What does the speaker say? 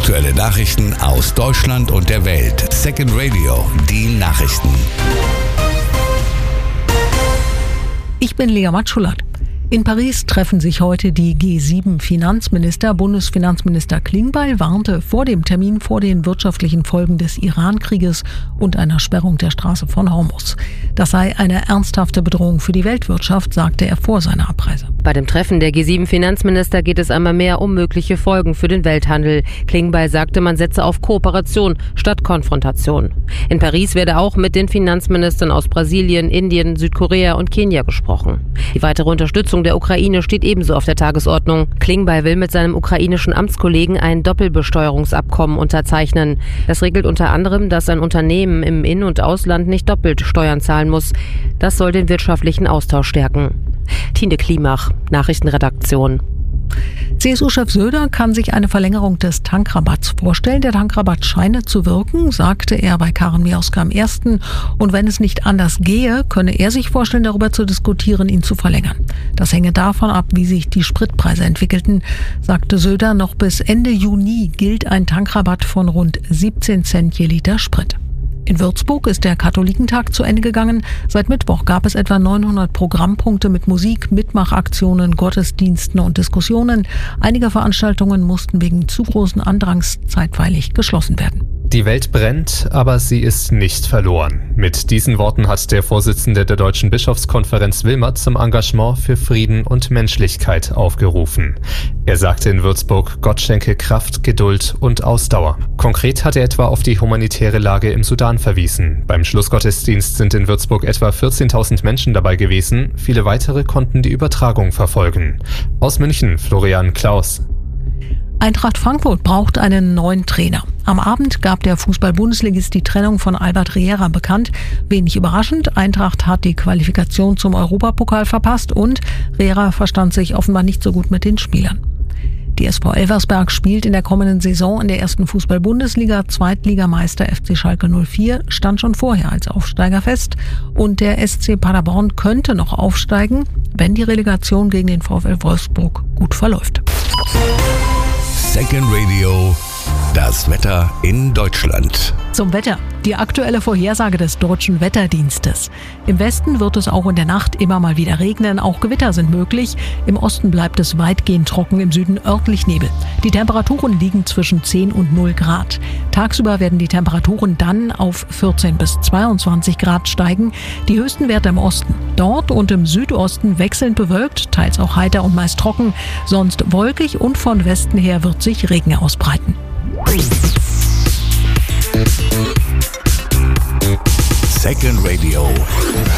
Aktuelle Nachrichten aus Deutschland und der Welt. Second Radio, die Nachrichten. Ich bin Lea Matschulat. In Paris treffen sich heute die G7-Finanzminister. Bundesfinanzminister Klingbeil warnte vor dem Termin vor den wirtschaftlichen Folgen des Iran-Krieges und einer Sperrung der Straße von Hormuz. Das sei eine ernsthafte Bedrohung für die Weltwirtschaft, sagte er vor seiner Abreise. Bei dem Treffen der G7-Finanzminister geht es einmal mehr um mögliche Folgen für den Welthandel. Klingbeil sagte, man setze auf Kooperation statt Konfrontation. In Paris werde auch mit den Finanzministern aus Brasilien, Indien, Südkorea und Kenia gesprochen. Die weitere Unterstützung der Ukraine steht ebenso auf der Tagesordnung. Klingbeil will mit seinem ukrainischen Amtskollegen ein Doppelbesteuerungsabkommen unterzeichnen. Das regelt unter anderem, dass ein Unternehmen im In- und Ausland nicht doppelt Steuern zahlen muss. Das soll den wirtschaftlichen Austausch stärken. Tine Klimach, Nachrichtenredaktion. CSU-Chef Söder kann sich eine Verlängerung des Tankrabatts vorstellen. Der Tankrabatt scheine zu wirken, sagte er bei Karen Mioska am 1. Und wenn es nicht anders gehe, könne er sich vorstellen, darüber zu diskutieren, ihn zu verlängern. Das hänge davon ab, wie sich die Spritpreise entwickelten, sagte Söder. Noch bis Ende Juni gilt ein Tankrabatt von rund 17 Cent je Liter Sprit. In Würzburg ist der Katholikentag zu Ende gegangen. Seit Mittwoch gab es etwa 900 Programmpunkte mit Musik, Mitmachaktionen, Gottesdiensten und Diskussionen. Einige Veranstaltungen mussten wegen zu großen Andrangs zeitweilig geschlossen werden. Die Welt brennt, aber sie ist nicht verloren. Mit diesen Worten hat der Vorsitzende der Deutschen Bischofskonferenz Wilmert zum Engagement für Frieden und Menschlichkeit aufgerufen. Er sagte in Würzburg, Gott schenke Kraft, Geduld und Ausdauer. Konkret hat er etwa auf die humanitäre Lage im Sudan verwiesen. Beim Schlussgottesdienst sind in Würzburg etwa 14.000 Menschen dabei gewesen. Viele weitere konnten die Übertragung verfolgen. Aus München, Florian Klaus. Eintracht Frankfurt braucht einen neuen Trainer. Am Abend gab der Fußball-Bundesligist die Trennung von Albert Riera bekannt. Wenig überraschend, Eintracht hat die Qualifikation zum Europapokal verpasst und Riera verstand sich offenbar nicht so gut mit den Spielern. Die SV Elversberg spielt in der kommenden Saison in der ersten Fußball-Bundesliga. Zweitligameister FC Schalke 04 stand schon vorher als Aufsteiger fest. Und der SC Paderborn könnte noch aufsteigen, wenn die Relegation gegen den VfL Wolfsburg gut verläuft. Second Radio, das Wetter in Deutschland. Zum Wetter. Die aktuelle Vorhersage des Deutschen Wetterdienstes. Im Westen wird es auch in der Nacht immer mal wieder regnen, auch Gewitter sind möglich. Im Osten bleibt es weitgehend trocken, im Süden örtlich Nebel. Die Temperaturen liegen zwischen 10 und 0 Grad. Tagsüber werden die Temperaturen dann auf 14 bis 22 Grad steigen. Die höchsten Werte im Osten. Dort und im Südosten wechselnd bewölkt, teils auch heiter und meist trocken, sonst wolkig und von Westen her wird sich Regen ausbreiten. Second Radio.